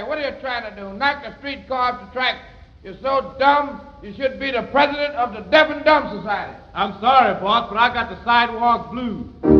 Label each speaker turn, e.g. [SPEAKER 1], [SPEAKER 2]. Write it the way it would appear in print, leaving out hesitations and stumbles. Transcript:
[SPEAKER 1] boy, what are you trying to do? Knock the streetcar off the track? You're so dumb, you should be the president of the Deaf and Dumb Society.
[SPEAKER 2] I'm sorry, boss, but I got the sidewalk blues.